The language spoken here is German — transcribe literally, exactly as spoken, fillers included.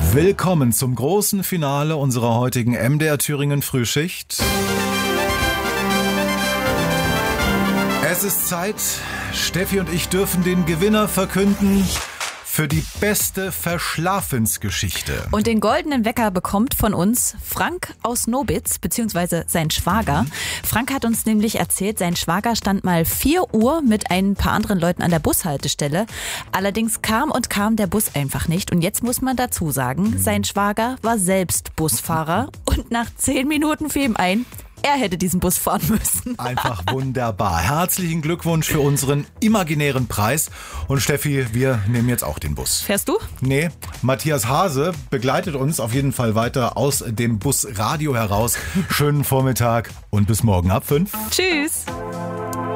Willkommen zum großen Finale unserer heutigen M D R Thüringen Frühschicht. Es ist Zeit, Steffi und ich dürfen den Gewinner verkünden für die beste Verschlafensgeschichte. Und den goldenen Wecker bekommt von uns Frank aus Nobitz, beziehungsweise sein Schwager. Frank hat uns nämlich erzählt, sein Schwager stand mal vier Uhr mit ein paar anderen Leuten an der Bushaltestelle. Allerdings kam und kam der Bus einfach nicht. Und jetzt muss man dazu sagen, sein Schwager war selbst Busfahrer und nach zehn Minuten fiel ihm ein, er hätte diesen Bus fahren müssen. Einfach wunderbar. Herzlichen Glückwunsch für unseren imaginären Preis. Und Steffi, wir nehmen jetzt auch den Bus. Fährst du? Nee, Matthias Hase begleitet uns auf jeden Fall weiter aus dem Busradio heraus. Schönen Vormittag und bis morgen ab fünf. Tschüss.